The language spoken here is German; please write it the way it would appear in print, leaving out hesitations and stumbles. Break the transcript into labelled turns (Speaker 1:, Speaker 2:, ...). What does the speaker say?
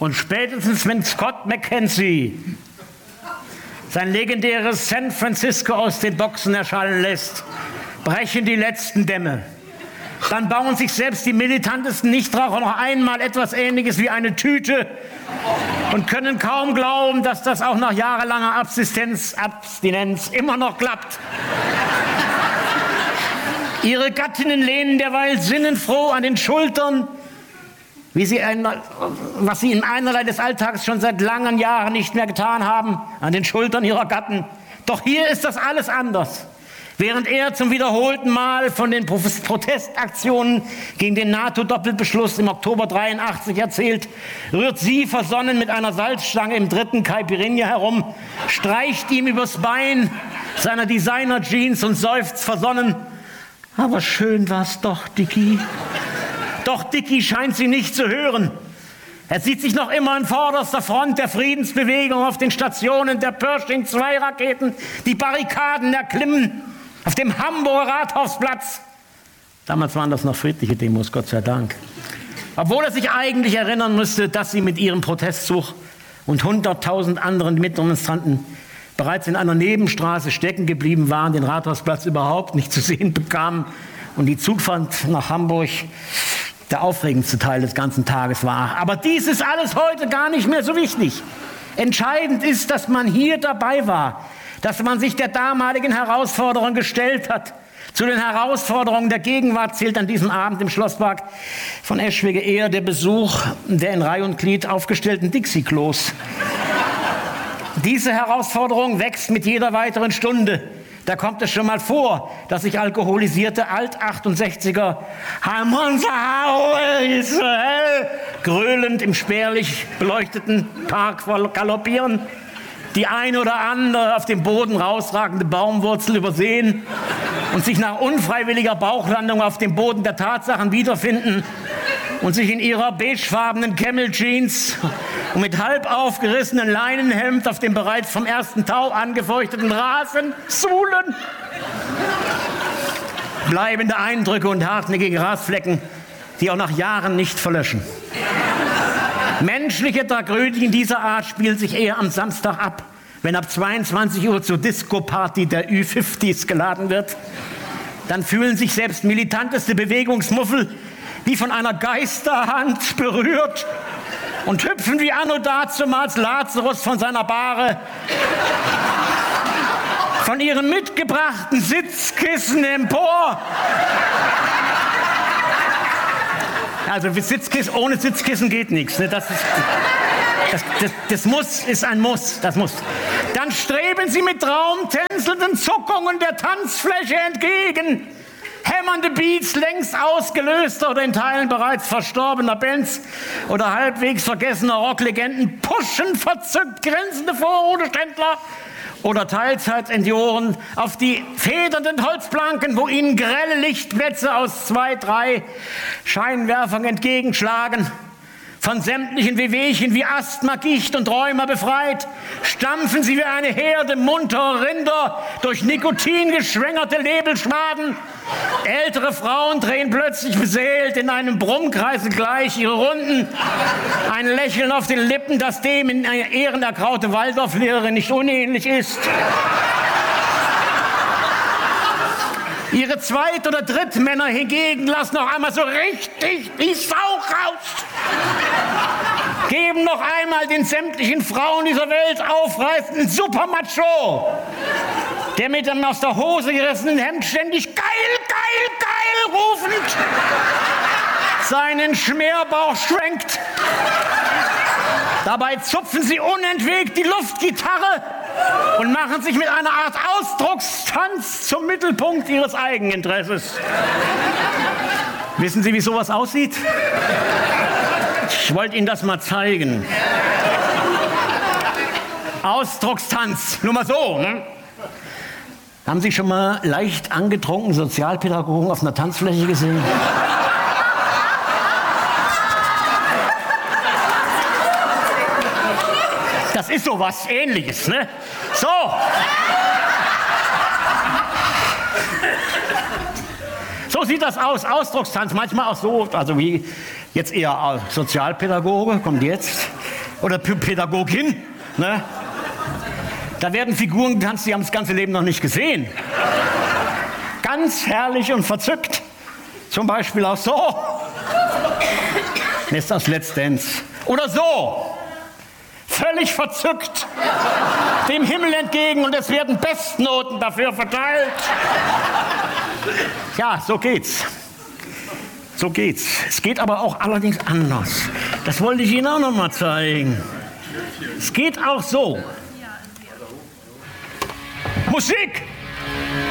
Speaker 1: Und spätestens, wenn Scott McKenzie sein legendäres San Francisco aus den Boxen erschallen lässt, brechen die letzten Dämme. Dann bauen sich selbst die militantesten Nichtraucher noch einmal etwas Ähnliches wie eine Tüte und können kaum glauben, dass das auch nach jahrelanger Abstinenz immer noch klappt. Ihre Gattinnen lehnen derweil sinnenfroh an den Schultern, was sie in einerlei des Alltags schon seit langen Jahren nicht mehr getan haben, an den Schultern ihrer Gatten. Doch hier ist das alles anders. Während er zum wiederholten Mal von den Protestaktionen gegen den NATO-Doppelbeschluss im Oktober 83 erzählt, rührt sie versonnen mit einer Salzstange im 3. Caipirinha herum, streicht ihm übers Bein seiner Designer-Jeans und seufzt versonnen: Aber schön war's doch, Dicky. Doch Dicky scheint sie nicht zu hören. Er sieht sich noch immer an vorderster Front der Friedensbewegung auf den Stationen der Pershing-2-Raketen, die Barrikaden erklimmen, auf dem Hamburger Rathausplatz. Damals waren das noch friedliche Demos, Gott sei Dank. Obwohl er sich eigentlich erinnern müsste, dass sie mit ihrem Protestzug und 100.000 anderen Mitdemonstranten bereits in einer Nebenstraße stecken geblieben waren, den Rathausplatz überhaupt nicht zu sehen bekamen und die Zugfahrt nach Hamburg der aufregendste Teil des ganzen Tages war. Aber dies ist alles heute gar nicht mehr so wichtig. Entscheidend ist, dass man hier dabei war, dass man sich der damaligen Herausforderung gestellt hat. Zu den Herausforderungen der Gegenwart zählt an diesem Abend im Schlosspark von Eschwege eher der Besuch der in Reih und Glied aufgestellten Dixie-Klos. Diese Herausforderung wächst mit jeder weiteren Stunde. Da kommt es schon mal vor, dass sich alkoholisierte Alt-68er gröhlend im spärlich beleuchteten Park galoppieren, die ein oder andere auf dem Boden rausragende Baumwurzel übersehen und sich nach unfreiwilliger Bauchlandung auf dem Boden der Tatsachen wiederfinden und sich in ihrer beigefarbenen Camel-Jeans und mit halb aufgerissenen Leinenhemd auf dem bereits vom ersten Tau angefeuchteten Rasen suhlen. Bleibende Eindrücke und hartnäckige Grasflecken, die auch nach Jahren nicht verlöschen. Menschliche Tragödien dieser Art spielen sich eher am Samstag ab, wenn ab 22 Uhr zur Disco-Party der Ü50s geladen wird. Dann fühlen sich selbst militanteste Bewegungsmuffel wie von einer Geisterhand berührt und hüpfen wie anno dazumals Lazarus von seiner Bahre, von ihren mitgebrachten Sitzkissen empor. Also ohne Sitzkissen geht nichts. Ne? Das ist ein Muss. Das muss. Dann streben sie mit traumtänzelnden Zuckungen der Tanzfläche entgegen. Hämmernde Beats längst ausgelöster oder in Teilen bereits verstorbener Bands oder halbwegs vergessener Rocklegenden pushen verzückt grinsende Vorruheständler oder Teilzeitsenioren auf die federnden Holzplanken, wo ihnen grelle Lichtblitze aus 2, 3 Scheinwerfern entgegenschlagen. Von sämtlichen Wehwehchen wie Asthma, Gicht und Rheuma befreit, stampfen sie wie eine Herde munterer Rinder durch Nikotin geschwängerte Nebelschwaden. Ältere Frauen drehen plötzlich beseelt in einem Brummkreisel gleich ihre Runden. Ein Lächeln auf den Lippen, das dem in Ehren erkraute Waldorflehrerin nicht unähnlich ist. Ihre Zweit- oder Drittmänner hingegen lassen noch einmal so richtig die Sau raus. Geben noch einmal den sämtlichen Frauen dieser Welt aufreißenden Supermacho, der mit dem aus der Hose gerissenen Hemd ständig geil, geil, geil rufend seinen Schmerbauch schwenkt. Dabei zupfen sie unentwegt die Luftgitarre und machen sich mit einer Art Ausdruckstanz zum Mittelpunkt ihres Eigeninteresses. Wissen Sie, wie sowas aussieht? Ich wollte Ihnen das mal zeigen. Ausdruckstanz, nur mal so. Ne? Haben Sie schon mal leicht angetrunken Sozialpädagogen auf einer Tanzfläche gesehen? Das ist so was Ähnliches, ne? So. So sieht das aus, Ausdruckstanz, manchmal auch so, also wie jetzt eher Sozialpädagoge, kommt jetzt. oder Pädagogin. Ne? Da werden Figuren getanzt, die haben das ganze Leben noch nicht gesehen. Ganz herrlich und verzückt. Zum Beispiel auch so. Ist das Let's Dance. Oder so. Völlig verzückt. Dem Himmel entgegen und es werden Bestnoten dafür verteilt. Ja, so geht's. So geht's. Es geht aber auch allerdings anders. Das wollte ich Ihnen auch noch mal zeigen. Es geht auch so. Musik!